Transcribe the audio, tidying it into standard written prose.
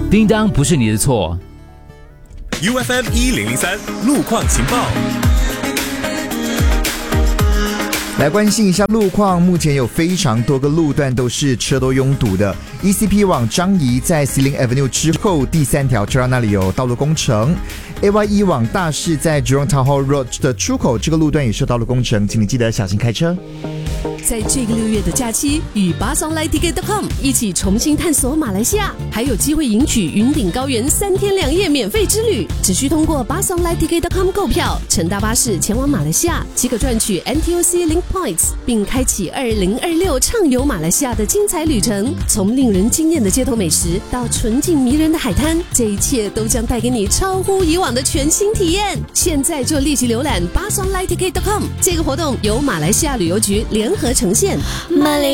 叮当不是你的错。 UFM 1003路况情报。 来关心一下路况，目前有非常多个路段都是车多拥堵的。ECP 往樟宜在 Xilin Avenue 之后第3条车道那里有道路工程。AYE 往大市在 Jurong Town Hall Road 的出口这个路段也受道路工程，请你记得小心开车。 在这个6月的假期，与巴松来ticket.com一起重新探索马来西亚，还有机会赢取云顶高原3天2夜免费之旅。只需通过巴松来ticket.com购票，乘搭巴士前往马来西亚，即可赚取 NTUC Link Points， 并开启2026畅游马来西亚的精彩旅程。从令人惊艳的街头美食到纯净迷人的海滩，这一切都将带给你超乎以往的全新体验。现在就立即浏览巴松来ticket.com， 这个活动由马来西亚旅游局联合呈现。